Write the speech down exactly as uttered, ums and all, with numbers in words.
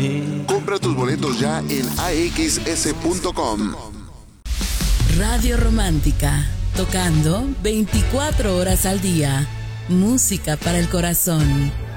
mí. Compra tus boletos ya en a x s punto com. Radio Romántica, tocando veinticuatro horas al día. Música para el corazón.